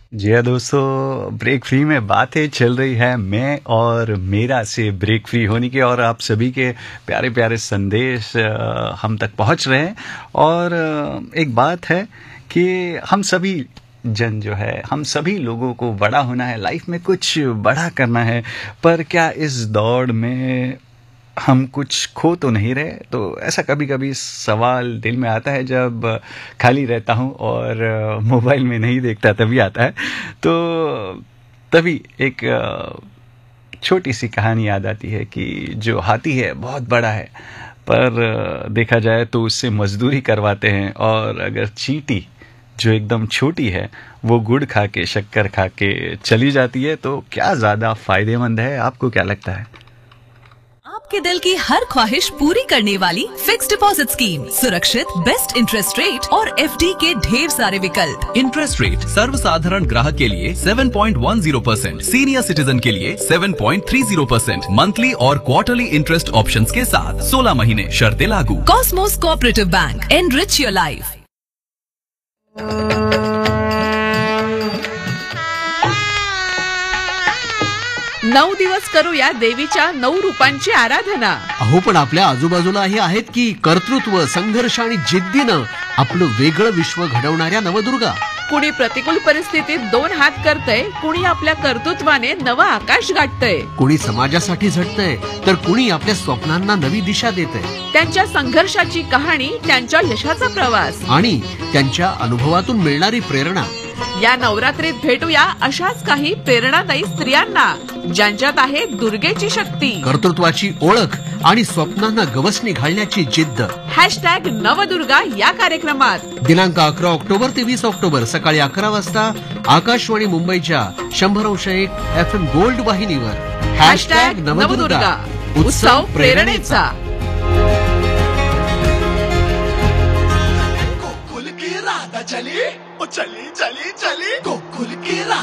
जी हाँ दोस्तों, break free में बातें चल रही है मैं और मेरा से ब्रेक फ्री होने की, और आप सभी के प्यारे प्यारे संदेश हम तक पहुंच रहे हैं। और एक बात है कि हम सभी जन जो है, हम सभी लोगों को बड़ा होना है, लाइफ में कुछ बड़ा करना है। पर क्या इस दौड़ में हम कुछ खो तो नहीं रहे? तो ऐसा कभी कभी सवाल दिल में आता है जब खाली रहता हूँ और मोबाइल में नहीं देखता, तभी आता है। तो तभी एक छोटी सी कहानी याद आती है कि जो हाथी है बहुत बड़ा है, पर देखा जाए तो उससे मजदूरी करवाते हैं। और अगर चींटी जो एकदम छोटी है वो गुड़ खा के शक्कर खा के चली जाती है, तो क्या ज्यादा फायदेमंद है? आपको क्या लगता है? आपके दिल की हर ख्वाहिश पूरी करने वाली फिक्स डिपॉजिट स्कीम, सुरक्षित, बेस्ट इंटरेस्ट रेट और एफडी के ढेर सारे विकल्प। इंटरेस्ट रेट सर्वसाधारण ग्राहक के लिए 7.10%, सीनियर सिटीजन के लिए 7.30%, मंथली और क्वार्टरली इंटरेस्ट ऑप्शंस के साथ 16 महीने, शर्तें लागू। Cosmos cooperative bank, enrich your life. 9 दिवस करूया देवीच्या 9 रूपांची आराधना। अहो, पण आपल्या आजूबाजूलाही आहेत की कर्तृत्व, संघर्ष आणि जिद्दीनं आपलं वेगळं विश्व घडवणाऱ्या नवदुर्गा। कुणी प्रतिकूल परिस्थितीत 2 हात करतय, कुणी आपल्या कर्तृत्वाने नवं आकाश गाठतय, कुणी समाजासाठी झटतंय, तर कुणी आपल्या स्वप्नांना नवी दिशा देतंय। त्यांच्या संघर्षाची कहाणी, त्यांच्या यशाचा प्रवास आणि त्यांच्या अनुभवातून मिळणारी प्रेरणा। या नवरात्रीत भेटूया अशाच काही प्रेरणादायी स्त्रियांना, ज्यांच्यात आहे दुर्गेची शक्ती, कर्तृत्वाची ओळख आणि स्वप्नांना गवसणी घालण्याची जिद्द। #नवदुर्गा या कार्यक्रमात दिनांक 11 ऑक्टोबर ते 20 ऑक्टोबर सकाळी 11 वाजता आकाशवाणी मुंबईच्या 100.1 FM गोल्ड वाहिनीवर #नवदुर्गा उत्सव प्रेरणेचा। गोकुल की राधा चली, ओ चली चली चली गोकुल की राधा।